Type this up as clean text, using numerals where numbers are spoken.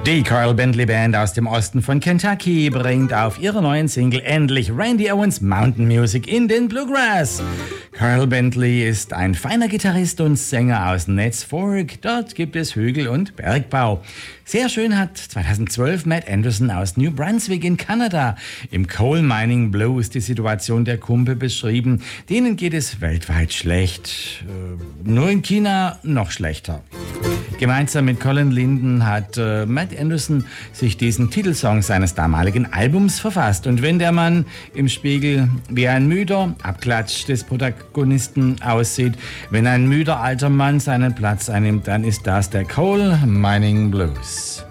Die Carl Bentley Band aus dem Osten von Kentucky bringt auf ihrer neuen Single endlich Randy Owens Mountain Music in den Bluegrass. Carl Bentley ist ein feiner Gitarrist und Sänger aus Nez Fork. Dort gibt es Hügel und Bergbau. Sehr schön hat 2012 Matt Anderson aus New Brunswick in Kanada im Coal Mining Blues die Situation der Kumpel beschrieben. Denen geht es weltweit schlecht. Nur in China noch schlechter. Gemeinsam mit Colin Linden hat Matt Anderson sich diesen Titelsong seines damaligen Albums verfasst. Und wenn der Mann im Spiegel wie ein müder Abklatsch des Protagonisten aussieht, wenn ein müder alter Mann seinen Platz einnimmt, dann ist das der Coal Mining Blues.